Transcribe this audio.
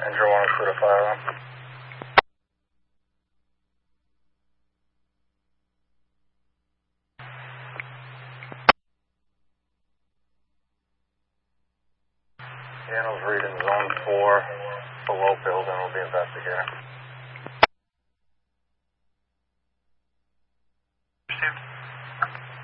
Andrew 1 is clear to fire on. Daniel's reading zone 4 below building. We'll be investigating. Received.